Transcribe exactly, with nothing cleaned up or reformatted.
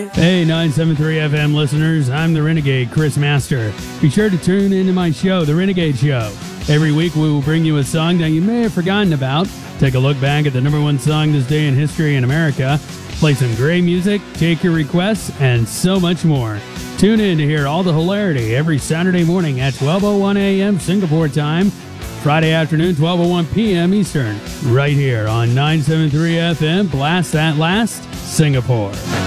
Hey, nine seven three F M listeners, I'm the Renegade, Chris Master. Be sure to tune into my show, The Renegade Show. Every week we will bring you a song that you may have forgotten about, take a look back at the number one song this day in history in America, play some great music, take your requests, and so much more. Tune in to hear all the hilarity every Saturday morning at twelve oh one a.m. Singapore time, Friday afternoon, twelve oh one p.m. Eastern, right here on nine seven three F M, Blast That Last, Singapore.